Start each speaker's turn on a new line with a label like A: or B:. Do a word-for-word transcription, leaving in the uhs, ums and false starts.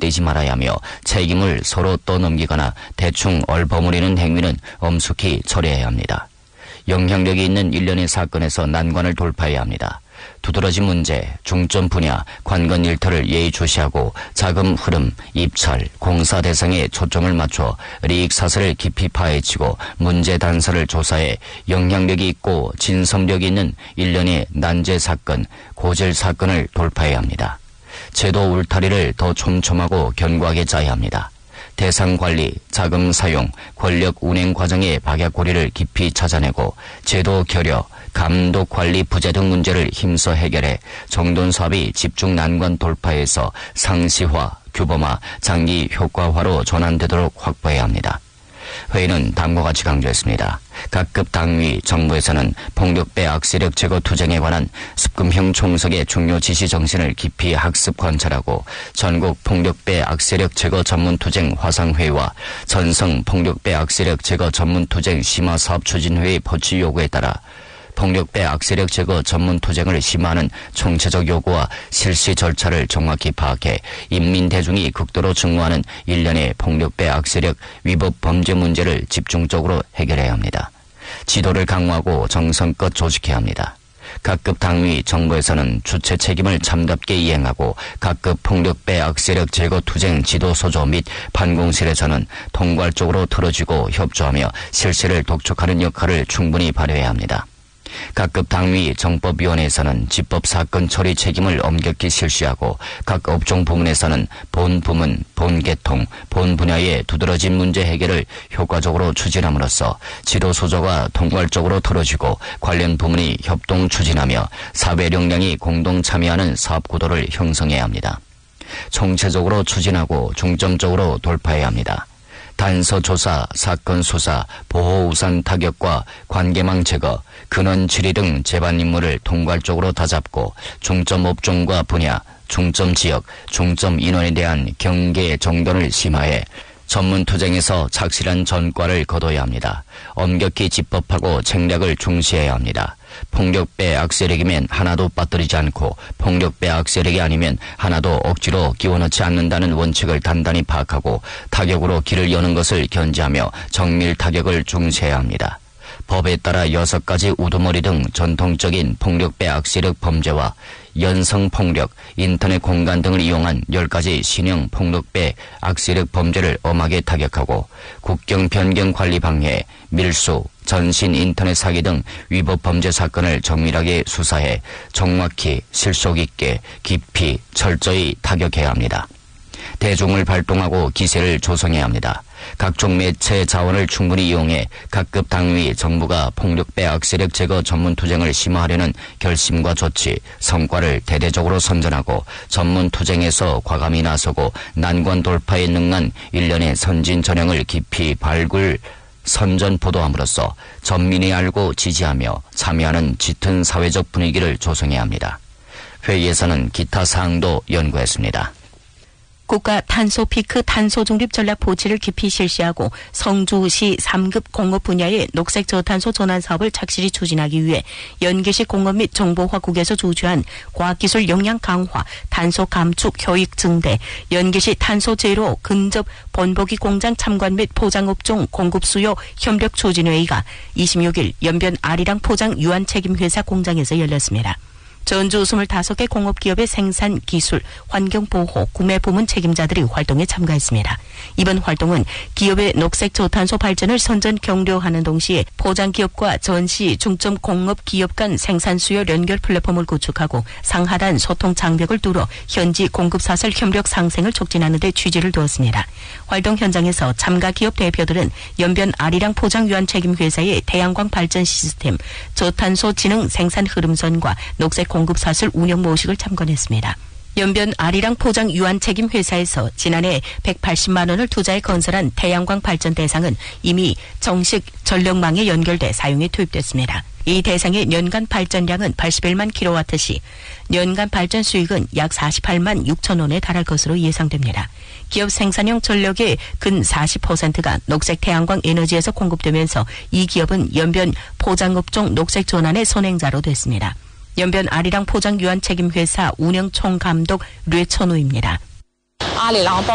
A: 떼지 말아야 하며 책임을 서로 떠넘기거나 대충 얼버무리는 행위는 엄숙히 처리해야 합니다. 영향력이 있는 일련의 사건에서 난관을 돌파해야 합니다. 두드러진 문제, 중점 분야, 관건 일터를 예의주시하고 자금 흐름, 입찰, 공사 대상에 초점을 맞춰 리익 사슬을 깊이 파헤치고 문제 단서를 조사해 영향력이 있고 진섭력이 있는 일련의 난제 사건, 고질 사건을 돌파해야 합니다. 제도 울타리를 더 촘촘하고 견고하게 짜야 합니다. 대상 관리, 자금 사용, 권력 운행 과정의 박약고리를 깊이 찾아내고 제도 결여, 감독 관리 부재 등 문제를 힘써 해결해 정돈 사업이 집중 난관 돌파해서 상시화, 규범화, 장기 효과화로 전환되도록 확보해야 합니다. 회의는 다음과 같이 강조했습니다. 각급 당위, 정부에서는 폭력배 악세력 제거 투쟁에 관한 습금형 총석의 중요 지시 정신을 깊이 학습 관찰하고 전국 폭력배 악세력 제거 전문투쟁 화상회의와 전성 폭력배 악세력 제거 전문투쟁 심화사업 추진회의 포치 요구에 따라 폭력배 악세력 제거 전문투쟁을 심화하는 총체적 요구와 실시 절차를 정확히 파악해 인민대중이 극도로 증오하는 일련의 폭력배 악세력 위법 범죄 문제를 집중적으로 해결해야 합니다. 지도를 강화하고 정성껏 조직해야 합니다. 각급 당위 정부에서는 주체 책임을 참답게 이행하고 각급 폭력배 악세력 제거 투쟁 지도소조 및 반공실에서는 통괄적으로 틀어지고 협조하며 실시를 독촉하는 역할을 충분히 발휘해야 합니다. 각급 당위 정법위원회에서는 집법 사건 처리 책임을 엄격히 실시하고 각 업종 부문에서는 본 부문, 본 계통, 본 분야의 두드러진 문제 해결을 효과적으로 추진함으로써 지도 소조가 통괄적으로 틀어지고 관련 부문이 협동 추진하며 사회 역량이 공동 참여하는 사업 구도를 형성해야 합니다. 총체적으로 추진하고 중점적으로 돌파해야 합니다. 단서 조사, 사건 수사, 보호 우산 타격과 관계망 제거, 근원 질의 등 재반 임무를 통괄적으로 다잡고 중점 업종과 분야, 중점 지역, 중점 인원에 대한 경계 정돈을 심화해 전문 투쟁에서 착실한 전과를 거둬야 합니다. 엄격히 집법하고 책략을 중시해야 합니다. 폭력배 악세력이면 하나도 빠뜨리지 않고 폭력배 악세력이 아니면 하나도 억지로 끼워넣지 않는다는 원칙을 단단히 파악하고 타격으로 길을 여는 것을 견지하며 정밀 타격을 중시해야 합니다. 법에 따라 여섯 가지 우두머리 등 전통적인 폭력배 악세력 범죄와 연성폭력, 인터넷 공간 등을 이용한 열 가지 신형 폭력배 악세력 범죄를 엄하게 타격하고 국경 변경 관리 방해, 밀수, 전신 인터넷 사기 등 위법 범죄 사건을 정밀하게 수사해 정확히 실속 있게 깊이 철저히 타격해야 합니다. 대중을 발동하고 기세를 조성해야 합니다. 각종 매체 자원을 충분히 이용해 각급 당위 정부가 폭력배 악세력 제거 전문투쟁을 심화하려는 결심과 조치, 성과를 대대적으로 선전하고 전문투쟁에서 과감히 나서고 난관 돌파에 능한 일련의 선진 전형을 깊이 발굴 선전 보도함으로써 전민이 알고 지지하며 참여하는 짙은 사회적 분위기를 조성해야 합니다. 회의에서는 기타 사항도 연구했습니다.
B: 국가 탄소 피크 탄소 중립 전략 보치를 깊이 실시하고 성주시 삼 급 공업 분야의 녹색 저탄소 전환 사업을 착실히 추진하기 위해 연계시 공업 및 정보화국에서 주최한 과학기술 역량 강화, 탄소 감축 효익 증대, 연계시 탄소 제로 근접 번복이 공장 참관 및 포장업종 공급 수요 협력 추진회의가 이십육 일 연변 아리랑 포장 유한책임회사 공장에서 열렸습니다. 전주 이십오 개 공업기업의 생산, 기술, 환경보호, 구매 부문 책임자들이 활동에 참가했습니다. 이번 활동은 기업의 녹색 저탄소 발전을 선전 격려하는 동시에 포장기업과 전시 중점 공업기업 간 생산 수요 연결 플랫폼을 구축하고 상하단 소통 장벽을 뚫어 현지 공급사설 협력 상생을 촉진하는 데 취지를 두었습니다. 활동 현장에서 참가 기업 대표들은 연변 아리랑 포장 유한책임회사의 태양광 발전 시스템, 저탄소 지능 생산 흐름선과 녹색 공급사슬 운영 모식을 참관했습니다. 연변 아리랑 포장 유한책임 회사에서 지난해 백팔십만 원을 투자해 건설한 태양광 발전 대상은 이미 정식 전력망에 연결돼 사용에 투입됐습니다. 이 대상의 년간 발전량은 팔십일만 킬로와트시, 년간 발전 수익은 약 사십팔만 육천 원에 달할 것으로 예상됩니다. 기업 생산용 전력의 근 사십 퍼센트가 녹색 태양광 에너지에서 공급되면서 이 기업은 연변 포장업종 녹색 전환의 선행자로 됐습니다. 연변 아리랑 포장 유한책임회사 운영 총감독 류천우입니다.